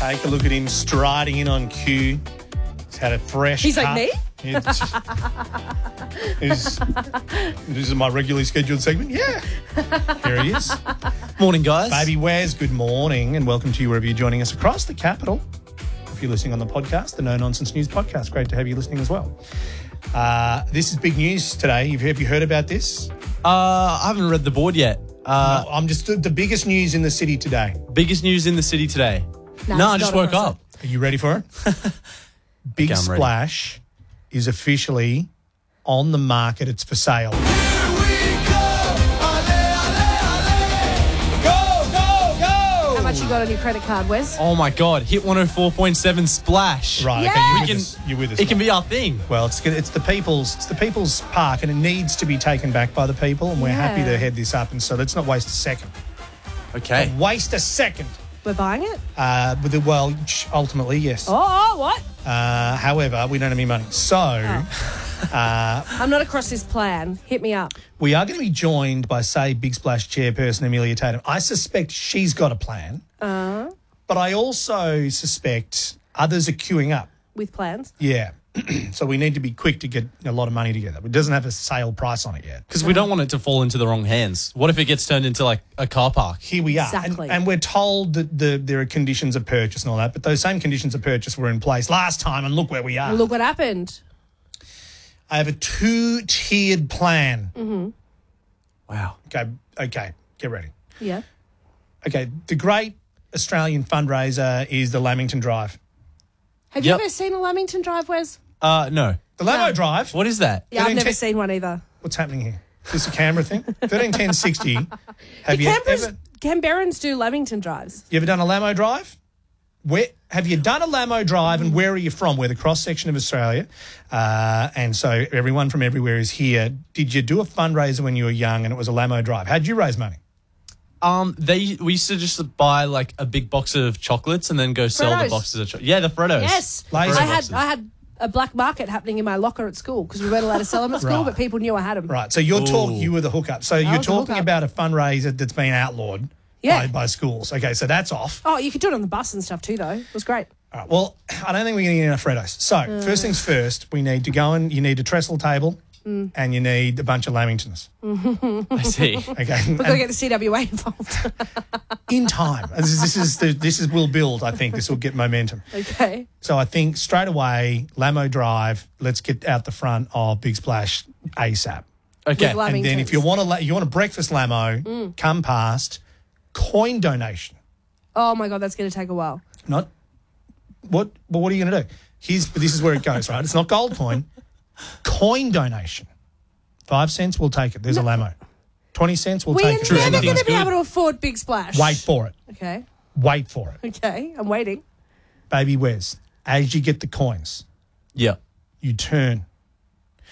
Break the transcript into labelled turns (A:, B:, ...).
A: Take a look at him striding in on cue. He's had a fresh
B: He's
A: cut.
B: like me?
A: This is my regularly scheduled segment. Yeah. Here he is.
C: Morning, guys.
A: Baby Wes, good morning and welcome to you wherever you're joining us across the capital. If you're listening on the podcast, the No Nonsense News podcast, great to have you listening as well. This is big news today. Have you heard about this?
C: I haven't read the board yet.
A: I'm just the biggest news in the city today.
C: Biggest news in the city today.
B: No,
C: I
B: it's
C: just
B: not
C: woke up.
A: Are you ready for it? Big
C: Okay, I'm ready.
A: Splash is officially on the market. It's for sale.
B: How much you got on your credit card, Wes?
C: Oh my God! Hit 104.7 splash.
A: Right,
B: Yeah.
A: okay, you're
C: We
A: with
C: can-
A: us. You're with us.
C: It can
A: mate.
C: be our thing.
A: Well, it's the people's park, and it needs to be taken back by the people, and we're happy
B: Yeah.
A: to head this up. And so let's not waste a second.
C: Okay.
A: Waste a second.
B: We're buying it?
A: Ultimately, yes.
B: Oh, what?
A: However, we don't have any money, so
B: I'm not across this plan. Hit me up.
A: we are going to be joined by, say, Big Splash chairperson Amelia Tatum. I suspect she's got a plan, but I also suspect others are queuing up.
B: With plans?
A: Yeah. So we need to be quick to get a lot of money together. It doesn't have a sale price on it yet.
C: Because we don't want it to fall into the wrong hands. What if it gets turned into like a car park?
A: Here we are.
B: Exactly.
A: And we're told that there are conditions of purchase and all that, but those same conditions of purchase were in place last time, and look where we are.
B: And look what happened.
A: I have a two-tiered plan.
C: Wow.
A: Okay, get ready.
B: Yeah.
A: Okay, the great Australian fundraiser is the Lamington Drive.
B: Have you
C: Yep.
B: ever seen a Lamington Drive, Wes?
C: No.
A: The Lamo
B: No.
A: Drive?
C: What is that?
B: Yeah, I've
A: 13
B: never seen one either.
A: What's happening here? Is this a Canberra thing? 131060. Have you
B: Canberrans do Lamington Drives.
A: ever done a Lamo Drive? Where have you done a Lamo Drive, and where are you from? We're the cross section of Australia, and so everyone from everywhere is here. Did you do a fundraiser when you were young and it was a Lamo Drive? How'd you raise money?
C: We used to just buy like a big box of chocolates and then go sell
B: Freddos.
C: the boxes of chocolates. Yeah, the Freddos.
B: Yes.
A: Laser
C: boxes.
B: I had a black market happening in my locker at school because we weren't allowed to sell them at school,
A: Right.
B: but people knew I had them.
A: Right. So you're talking. You were the hookup. So you're
B: was the
A: talking
B: hookup.
A: about a fundraiser that's been outlawed
B: Yeah.
A: by schools. Okay, so that's off.
B: Oh, you could do it on the bus and stuff too, though. It was great.
A: All right, well, I don't think we're going to get enough Freddos. So first things first, we need to go and you need a trestle table and you need a bunch of Lamingtons.
C: I see.
A: Okay,
B: We've got to get the CWA involved.
A: in time. This is will build. I think this will get momentum.
B: Okay.
A: So I think straight away, Lamo Drive. Let's get out the front of Big Splash ASAP.
C: Okay.
B: With love-
A: And then if you
B: Lamingtons.
A: want a breakfast Lamo, come past. Coin donation.
B: Oh, my God, that's going to take a while.
A: Not what? But what are you going to do? This is where it goes, right? It's not gold coin. Coin donation. 5 cents, we'll take it. There's a Lamo. 20 cents, we'll
B: We're
A: take it.
B: never
C: Anything's
B: going to be
C: good.
B: able to afford Big Splash.
A: Wait for it.
B: Okay.
A: Wait for it.
B: Okay. I'm waiting.
A: Baby Wes, as you get the coins,
C: Yeah.
A: you turn